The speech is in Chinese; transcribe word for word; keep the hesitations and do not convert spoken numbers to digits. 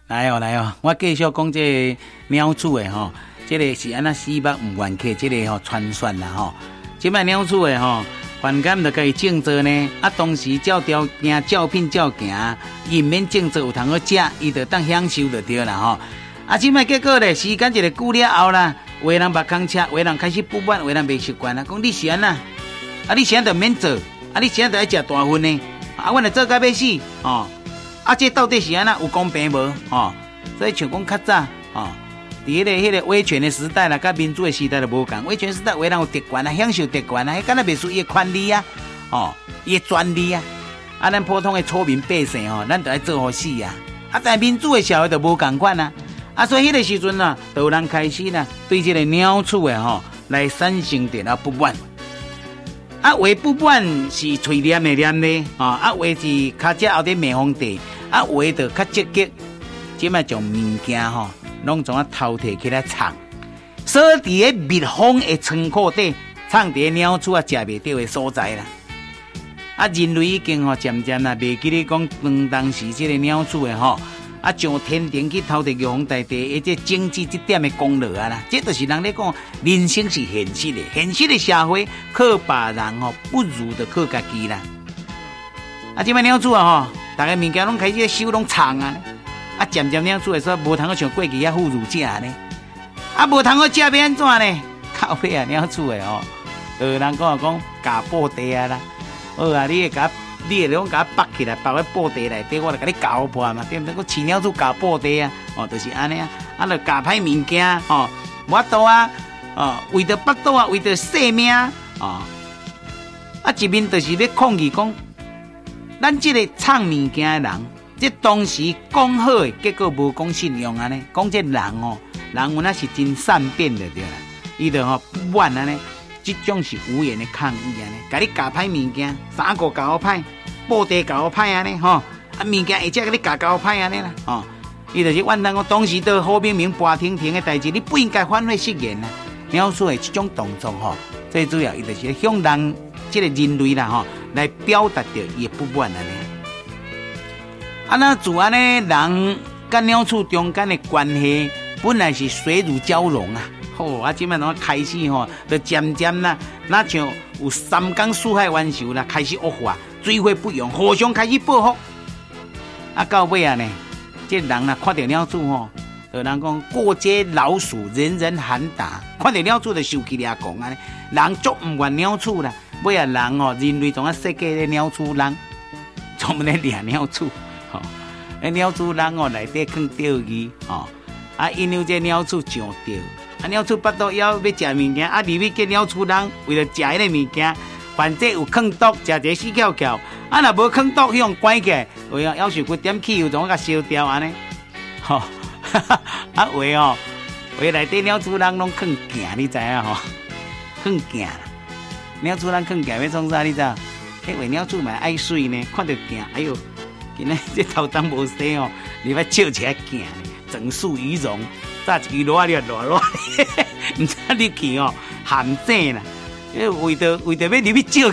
来哦来哦，我继续讲这个鸟鼠的吼，这个是安那死目唔愿客，这个吼传说啦吼。即摆鸟鼠的吼，反感就家己种做呢，啊当时照条件、照品、照行，伊唔免种做有通好食，伊就当享受就对啦吼。啊，即摆结果咧，时间一个久了后啦，有的人目空车，有的人开始不满，有的人袂习惯啦，讲你是安那，啊你现在就免做，啊你现在就要食大份呢，啊阮来做到要死哦。啊，这到底是安那有公平无？哦，所以像讲较早哦，伫迄个迄个威权的时代啦，甲民主的时代就无共。威权时代为人有特权啊，享受特权啊，迄敢若袂属伊的权利啊，哦，伊的专利啊。啊，咱普通的草民百姓哦，咱就爱做好死啊。啊，但民主的社会就无共款啊。啊，所以迄个时阵啊，就有人开始啦，对这个鸟鼠的吼来产生着了不满。啊，话不满是嘴念的念的，啊，啊话是脚趾后底骂皇帝。啊，话就较积极，即摆将物件吼，拢总啊偷摕起来藏，锁伫个密封的仓库底，藏伫鸟鼠啊食袂到的所在啦。啊，人类已经吼渐渐啊，袂记咧讲当当时即个鸟鼠的吼，啊上天庭去偷摕玉皇大帝的这政治这点的功劳啊啦，这就是人咧讲人生是现实的，现实的社会靠别人吼，不如就靠家己啦。啊，即摆鸟鼠啊吼。大家物件拢开始收拢藏啊，啊渐渐鸟鼠的时候无通好像过去遐富裕食呢，啊无通好食要安怎呢？靠背啊鸟鼠的哦，呃人讲啊讲假布袋啊啦，好啊你会甲你会拢甲绑起来，绑喺布袋内底，我就甲你搞破嘛，对不对？我饲鸟鼠假布袋啊，哦就是安尼啊，啊就假歹物件哦，无多啊，哦为着巴肚啊，为着性命哦，啊一面就是咧抗议讲。咱这个藏物件的人，这当时讲好的，结果无讲信用安尼。讲这人哦，人有那是真善变的对啦。伊就吼不满安尼，这种是无言的抗议安尼。甲你夹歹物件，衫裤夹好歹，布袋夹好歹安尼吼，啊物件会只甲你夹夹好歹安尼啦。哦，伊就是怨叹讲当时都好明明白停停的代志，你不应该反悔失言啦。鸟鼠的这种动作吼，最主要伊就是向人这个人类啦吼。来表达着伊不满安尼，啊那自安尼人甲鸟鼠中间的关系本来是水乳交融啊，吼啊，即摆拢开始吼，就渐渐啦，那像有三江四海冤仇啦，开始恶化，水火不容，互相开始报复，啊到尾啊呢，这人啦看到鸟鼠吼，就人讲过街老鼠，人人喊打，看到鸟鼠就受气俩讲安尼，人足唔愿鸟鼠啦。尾啊人哦，人类总啊设计咧鸟鼠人，专门咧掠鸟鼠，吼、哦，诶鸟鼠人哦内底放钓鱼，吼、哦，啊因为这鸟鼠上钓，啊鸟鼠巴肚枵要食物件，啊入去叫鸟鼠人为了食迄个物件，反正有放毒，食一个死翘翘，啊若无放毒，迄样关起来，为啊要是几点汽油总甲烧掉安尼，吼、哦，啊为哦，为内底鸟鼠人拢放镜，你知影吼，放镜。鸟鼠人放镜要创啥？你知？迄位鸟鼠嘛爱水呢，看到镜，哎哟，今仔这头当无洗哦，你要笑起来镜呢，整束鱼绒，炸一个热热热热，唔知你去哦，咸井啦，因为为着为着要入去笑。